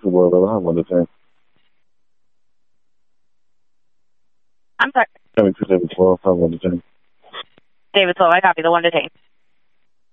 World Over. I'm 1 to 10. I'm sorry. Coming to David 12. I'm 1 to 10. David 12, I copy the 1 to 10.